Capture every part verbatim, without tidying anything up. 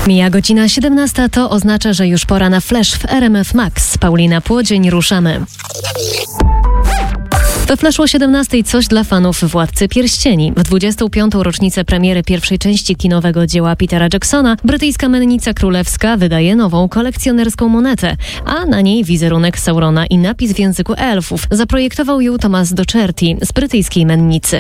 Mija godzina siedemnasta, to oznacza, że już pora na flash w R M F Max. Paulina Płodzień, ruszamy. We Flashu o siedemnastej coś dla fanów Władcy Pierścieni. W dwudziestą piątą rocznicę premiery pierwszej części kinowego dzieła Petera Jacksona brytyjska mennica królewska wydaje nową kolekcjonerską monetę, a na niej wizerunek Saurona i napis w języku elfów. Zaprojektował ją Thomas Docherty z brytyjskiej mennicy.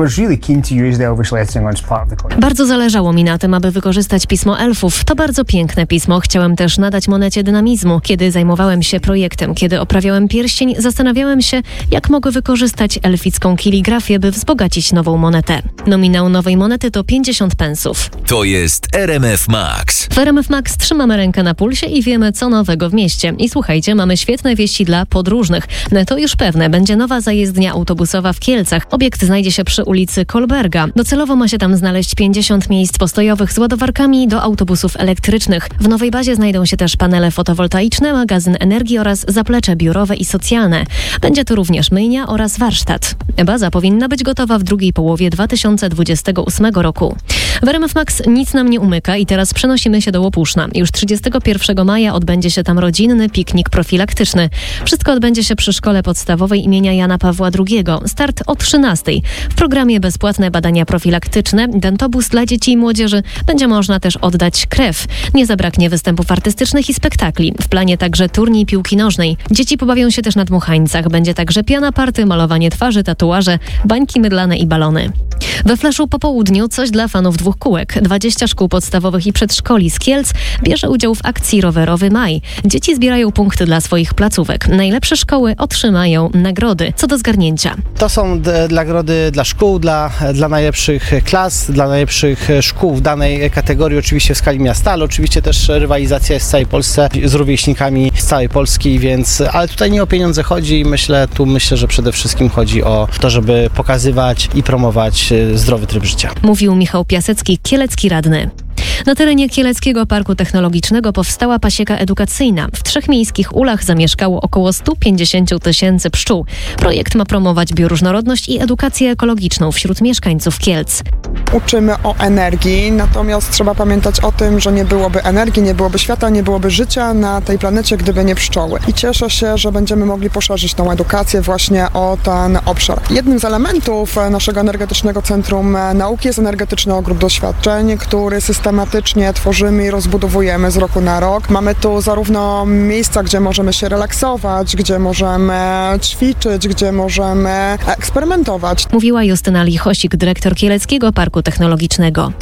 Bardzo zależało mi na tym, aby wykorzystać pismo elfów. To bardzo piękne pismo. Chciałem też nadać monecie dynamizmu. Kiedy zajmowałem się projektem, kiedy oprawiałem pierścień, zastanawiałem się, jak mogę wykorzystać Korzystać elficką kaligrafię, by wzbogacić nową monetę. Nominał nowej monety to pięćdziesiąt pensów. To jest R M F Max. W R M F Max trzymamy rękę na pulsie i wiemy, co nowego w mieście. I słuchajcie, mamy świetne wieści dla podróżnych. To już pewne, będzie nowa zajezdnia autobusowa w Kielcach. Obiekt znajdzie się przy ulicy Kolberga. Docelowo ma się tam znaleźć pięćdziesiąt miejsc postojowych z ładowarkami do autobusów elektrycznych. W nowej bazie znajdą się też panele fotowoltaiczne, magazyn energii oraz zaplecze biurowe i socjalne. Będzie tu również myjnia oraz warsztat. Baza powinna być gotowa w drugiej połowie dwa tysiące dwudziestego ósmego roku. W R M F Max nic nam nie umyka i teraz przenosimy się do Łopuszna. Już trzydziestego pierwszego maja odbędzie się tam rodzinny piknik profilaktyczny. Wszystko odbędzie się przy Szkole Podstawowej imienia Jana Pawła drugiego. Start o trzynastej. W programie bezpłatne badania profilaktyczne, dentobus dla dzieci i młodzieży. Będzie można też oddać krew. Nie zabraknie występów artystycznych i spektakli. W planie także turniej piłki nożnej. Dzieci pobawią się też na dmuchańcach. Będzie także piana party, malowanie twarzy, tatuaże, bańki mydlane i balony. We Flashu po południu coś dla fanów dwóch kółek. dwadzieścia szkół podstawowych i przedszkoli z Kielc bierze udział w akcji Rowerowy Maj. Dzieci zbierają punkty dla swoich placówek. Najlepsze szkoły otrzymają nagrody. Co do zgarnięcia. To są d- nagrody dla szkół, dla, dla najlepszych klas, dla najlepszych szkół w danej kategorii, oczywiście w skali miasta, ale oczywiście też rywalizacja jest w całej Polsce z rówieśnikami z całej Polski, więc, ale tutaj nie o pieniądze chodzi. Myślę, tu myślę, że przede wszystkim chodzi o to, żeby pokazywać i promować zdrowy tryb życia. Mówił Michał Piasecki, kielecki radny. Na terenie Kieleckiego Parku Technologicznego powstała pasieka edukacyjna. W trzech miejskich ulach zamieszkało około sto pięćdziesiąt tysięcy pszczół. Projekt ma promować bioróżnorodność i edukację ekologiczną wśród mieszkańców Kielc. Uczymy o energii, natomiast trzeba pamiętać o tym, że nie byłoby energii, nie byłoby świata, nie byłoby życia na tej planecie, gdyby nie pszczoły. I cieszę się, że będziemy mogli poszerzyć tą edukację właśnie o ten obszar. Jednym z elementów naszego Energetycznego Centrum Nauki jest Energetyczny Ogród Doświadczeń, który systematycznie tworzymy i rozbudowujemy z roku na rok. Mamy tu zarówno miejsca, gdzie możemy się relaksować, gdzie możemy ćwiczyć, gdzie możemy eksperymentować. Mówiła Justyna Lichosik, dyrektor Kieleckiego Parku Technologicznego.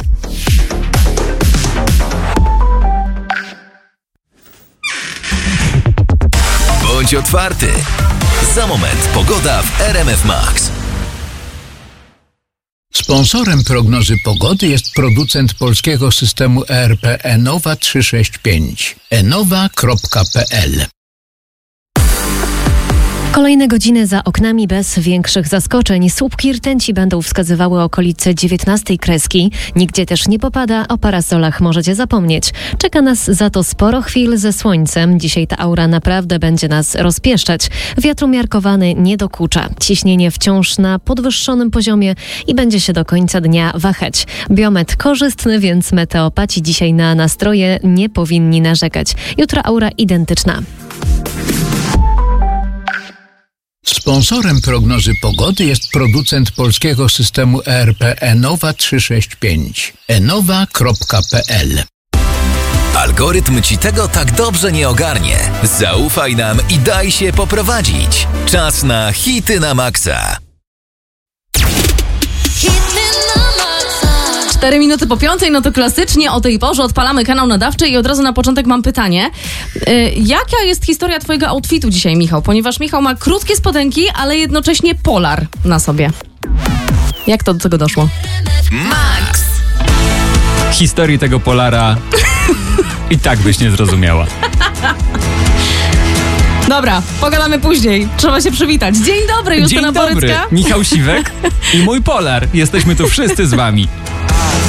Bądź otwarty. Za moment pogoda w R M F Max. Sponsorem prognozy pogody jest producent polskiego systemu E R P Enowa trzysta sześćdziesiąt pięć. enowa kropka p l. Kolejne godziny za oknami bez większych zaskoczeń. Słupki rtęci będą wskazywały okolice dziewiętnastej kreski. Nigdzie też nie popada, o parasolach możecie zapomnieć. Czeka nas za to sporo chwil ze słońcem. Dzisiaj ta aura naprawdę będzie nas rozpieszczać. Wiatr umiarkowany nie dokucza. Ciśnienie wciąż na podwyższonym poziomie i będzie się do końca dnia wahać. Biometr korzystny, więc meteopaci dzisiaj na nastroje nie powinni narzekać. Jutro aura identyczna. Sponsorem prognozy pogody jest producent polskiego systemu E R P Enowa trzysta sześćdziesiąt pięć. enowa kropka p l. Algorytm ci tego tak dobrze nie ogarnie. Zaufaj nam i daj się poprowadzić. Czas na hity na maksa. Cztery minuty po piątej, no to klasycznie o tej porze odpalamy kanał nadawczy i od razu na początek mam pytanie. Yy, jaka jest historia twojego outfitu dzisiaj, Michał? Ponieważ Michał ma krótkie spodenki, ale jednocześnie polar na sobie. Jak to do tego doszło? Max! Historii tego polara i tak byś nie zrozumiała. Dobra, pogadamy później. Trzeba się przywitać. Dzień dobry, Justyna Dzień dobry, Borycka. Michał Siwek i mój polar. Jesteśmy tu wszyscy z wami.